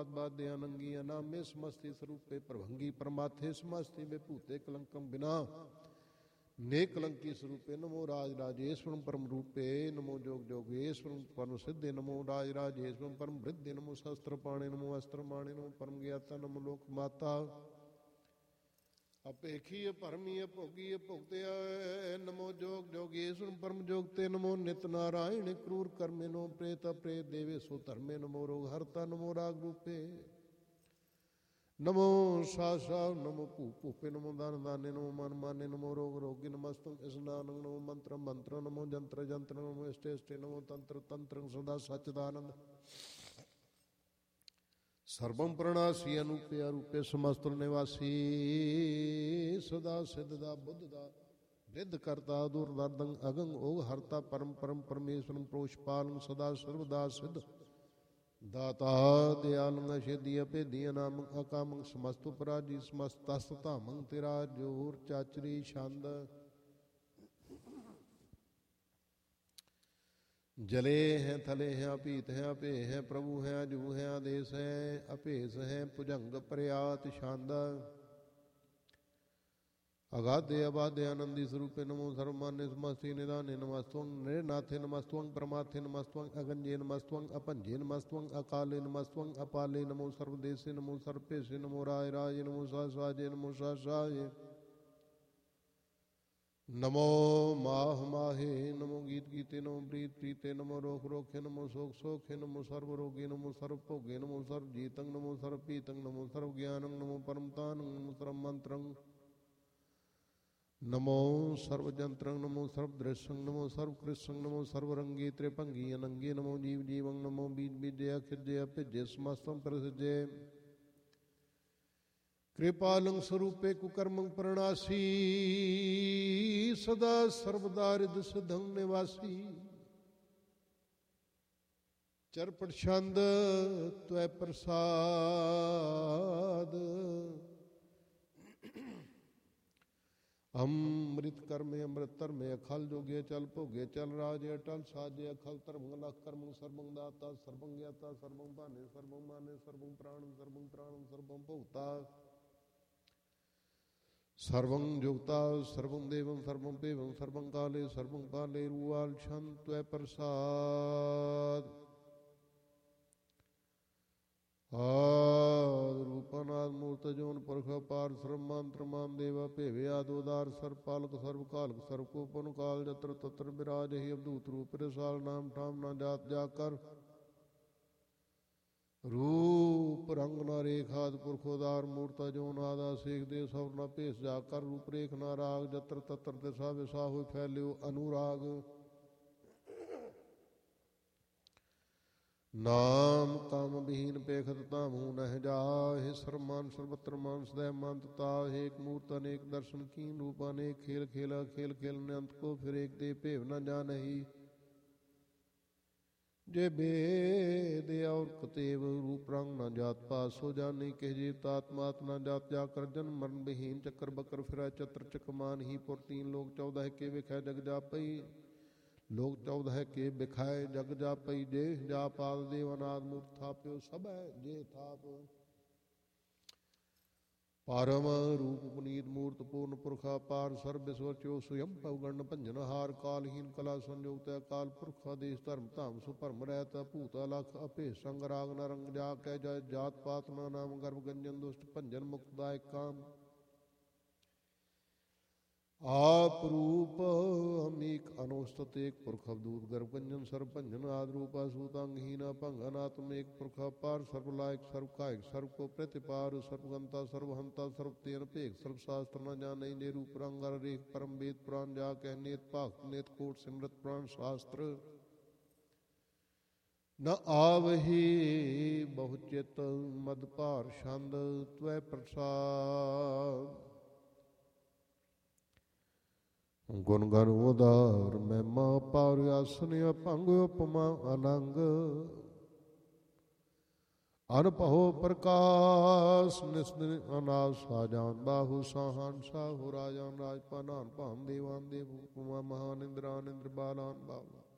बाध्य अनंगी अनामे समस्ति स्वरूपे प्रभंगी परमाथे समस्ति विभूते कलंकम बिना ने कलंकी स्वरूपे नमो राज राजेश्वरम परम रूपे नमो जोग जोगेश्वरम परम सिद्धे नमो राज राजेश्वरम परम वृद्धि नमो शस्त्र पाणे नमो अस्त्र माणे नमो परम ज्ञाता नमो लोक माता अपेखी भरमी भोगी भुगत्या नमो जोग जोगेश्वर परम जोगते नमो नित नारायण क्रूर कर्मे नो प्रेत प्रेत देवे सो धर्मे नमो रोग हरता नमो राग रूपे नमो सा नमो भूपे नमो दान दाने नमो मन माने नमो रोग रोगी नमस्तु स्नान नमो मंत्र मंत्र नमो जंत्र जंत्र नमो इष्टे नमो तंत्र तंत्र सदा सच्चिदानंद सर्वम प्रणासी अनूपे अरूपे समस्त निवासी सदा सिद्ध दा बुद्ध दा रिद्ध करता दुर्दर्दंग अगंग ओग हरता परम परम परमेश्वरम प्रोषपालं सदा सर्वदा सिद्ध दाता दयालंग अशेदी अभेदी अनामंग अकामंग समस्त पराजी समस्त तस्ततामंग तेरा जोर चाचरी छंद जले हैं थले हैं अपीत हैं अपे हैं प्रभु हैं अजू हैं आदेश हैं अपेस हैं भुजंग प्रयात छंद अगाधे अबाधे आनंदी स्वरूपे नमो सर्वमान्य समस्ति निदाने नमस्तवं निर्नाथे नमस्तवं परमाथे नमस्तवं अगंजे नमस्तवं अपंजे नमस्तवं अकाले नमस्तवं अपाले नमो सर्वदेशे नमो सर्पेशे नमो राय राजे नमो सासाजे नमो सासाये नमो माह माहे नमो गीत गीते नमो प्रीत प्रीते नमो रोख रोखे नमो शोक शोखे नमो सर्व रोगे नमो सर्व भोगे नमो सर्व जीतं नमो सर्व पीतं नमो सर्व ज्ञानं नमो परमतानं नमो सर्व मंत्रं नमो सर्वजंत्रं नमो सर्वदृश्यं नमो सर्वकृष्णं नमो सर्वरंगी त्रिभंगी अनंगी नमो जीव जीवं नमो बीज बीजय खिजय भिजय समस्तं प्रसिजय कृपालं स्वरूपे कुकर्मं प्रणासी सदा सर्वदा रिद्ध सिद्धं निवासी चरपट छंद त्वै प्रसाद अमृत कर्मे अमृत धर्मे अखल जोगे चल भोगे चल राजे अटल साजे अखल धर्म लख कर्मं सर्वं दाता सर्वं ज्ञाता सर्वं भाने सर्वं माने सर्वं प्राणं सर्वं भूता सर्वं जुगता सर्वं देवं सर्वं पेवं सर्वं काले सर्वं काले रूवाल छंद त्वै प्रसाद आद रूपनाद मूर्त जोन पुरख पार सर्व मंत्र मान देवा भेवे आदोदार सर्व पालक सर्व कालक सर्व कोपन काल जत्र तत्र विराज ही अवधूत रूप रसाल नाम ठाम ना जात जाकर रूप रंग न रेखाद पुरखोदार मूर्ता जो नादा शेख देव सब न भेष जाकर रूप रेख न राग जत्र तत्र दिशा विशा हो फैल्यो अनुराग नाम काम विहीन पेखत तामू नह जाहे सर्वमान सर्वत्र मान सदैव मानता एक मूर्त अनेक दर्शन कीन रूप अनेक खेल खेला खेल खेलने अंत को फिर एक दे भेव न जान ही जे बेद और कतेव रूप रंग न जात पास हो जाने के जीव तात्मात न जात जाकर जन्म मरण विहीन चक्कर बकर फिरा चत्र चकमान ही पुर तीन लोग 14 के विखाए जग जा पई लोग 14 के विखाए जग जा पई जे जा पाल देवनाद मूर्त थाप्यो सब है जे थाप पारम रूप पुनीत मूर्त पूर्ण पुरखा पार सर्व विश्व चो स्वयं पवगण भंजन हार कालहीन कला संयुक्त काल पुरख आदेश धर्म धाम सुपरम रहता भूत अलख अपे संग राग न रंग जा कै जय जात पात न नाम गर्भ गंजन दुष्ट भंजन मुक्तदायक काम आप रूप अमीक अनुस्तत एक पुरख अवधूत गर्भ गंजन सर्व भंजन आद रूपा सूतांगहीना भंगनात्म एक पुरख पार सर्वलायक सर्व कायक सर्व को प्रतिपार सर्वगंता सर्वहंता सर्व तेन भेक सर्व शास्त्र न जाने ने रूप रंग रेख परम वेद पुराण जा कह नेत पाक नेत कोट सिमरत पुराण शास्त्र न आवहि बहुचित मद भार छंद त्वै प्रसाद गुण गण उदार महिमा पार आसन अपंग उपमा अनंग अनपहो प्रकाश निस्न अनास साजान बाहु साहान साहु राजान राजपानान भाम देवान देव उपमा महान इंद्रान इंद्र बालान बाला